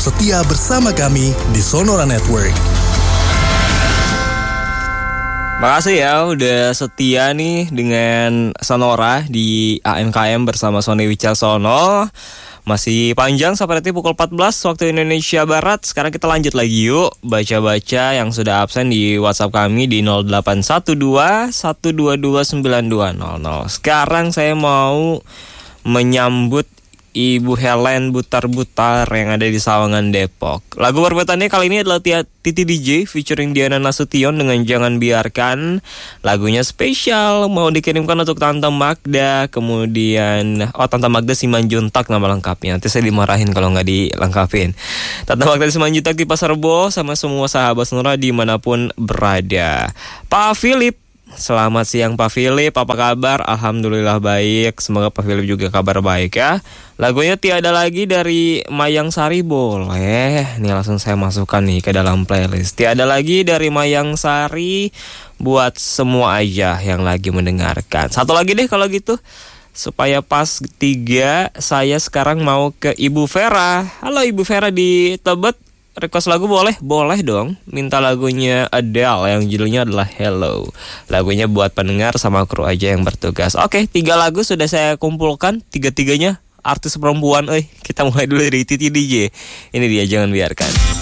setia bersama kami di Sonora Network. Makasih ya udah setia nih dengan Sonora di AMKM bersama Sony Wicaksono. Masih panjang sampai nanti pukul 14 waktu Indonesia Barat. Sekarang kita lanjut lagi yuk baca-baca yang sudah absen di WhatsApp kami di 0812 122 9200. Sekarang saya mau menyambut Ibu Helen Butar-Butar yang ada di Sawangan, Depok. Lagu perbuatannya kali ini adalah Titi DJ featuring Diana Nasution dengan Jangan Biarkan. Lagunya spesial, mau dikirimkan untuk Tante Magda. Kemudian, Tante Magda Simanjuntak nama lengkapnya. Nanti saya dimarahin kalau nggak dilengkapin. Tante Magda Simanjuntak di Pasar Rebo sama semua sahabat Sonora dimanapun berada. Pak Philip, selamat siang Pak Philip, apa kabar? Alhamdulillah baik, semoga Pak Philip juga kabar baik ya. Lagunya Tiada Lagi dari Mayang Sari boleh. Nih langsung saya masukkan nih ke dalam playlist. Tiada Lagi dari Mayang Sari buat semua aja yang lagi mendengarkan. Satu lagi deh kalau gitu, supaya pas 3, saya sekarang mau ke Ibu Vera. Halo Ibu Vera di Tebet. Request lagu boleh? Boleh dong. Minta lagunya Adele yang judulnya adalah Hello. Lagunya buat pendengar sama kru aja yang bertugas. Oke, 3 lagu sudah saya kumpulkan. 3-3-nya artis perempuan. Kita mulai dulu dari Titi DJ. Ini dia Jangan Biarkan.